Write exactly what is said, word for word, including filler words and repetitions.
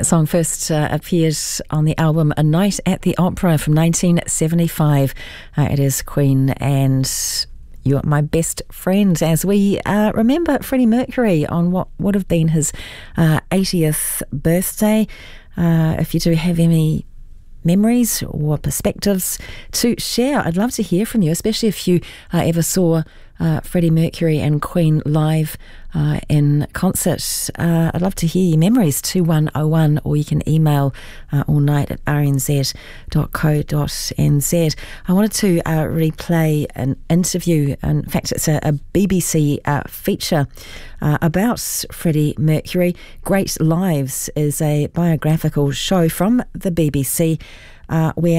That song first uh, appeared on the album A Night at the Opera from nineteen seventy-five. Uh, it is Queen and You're My Best Friend, as we uh, remember Freddie Mercury on what would have been his uh, eightieth birthday. Uh, if you do have any memories or perspectives to share, I'd love to hear from you, especially if you uh, ever saw uh, Freddie Mercury and Queen live uh, in concert. Uh, I'd love to hear your memories, two one oh one, or you can email uh, all night at r n z dot co dot n z. I wanted to uh, replay an interview. In fact, it's a, a B B C uh, feature uh, about Freddie Mercury. Great Lives is a biographical show from the B B C uh, where